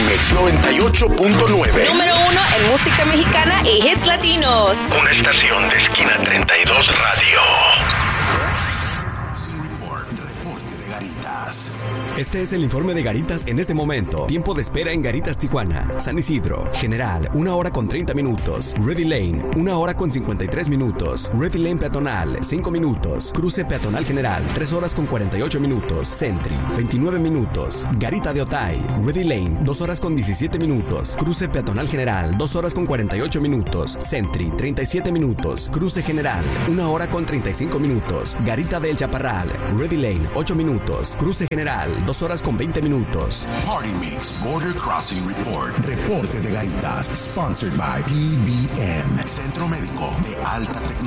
Mix 98.9. Número 1 en música mexicana y hits latinos. Una estación de Esquina 32 Radio. Reporte de Garitas. Este es el informe de Garitas en este momento. Tiempo de espera en Garitas, Tijuana. San Isidro, General, 1 hora con 30 minutos. Ready Lane, 1 hora con 53 minutos. Ready Lane Peatonal, 5 minutos. Cruce Peatonal General, 3 horas con 48 minutos. Sentry, 29 minutos. Garita de Otay, Ready Lane, 2 horas con 17 minutos. Cruce Peatonal General, 2 horas con 48 minutos. Sentry, 37 minutos. Cruce General, 1 hora con 35 minutos. Garita del Chaparral, Ready Lane, 8 minutos. Cruce General, 2 horas con 20 minutos. Party Mix Border Crossing Report. Reporte de Garitas. Sponsored by PBM. Centro Médico de Alta Tecnología.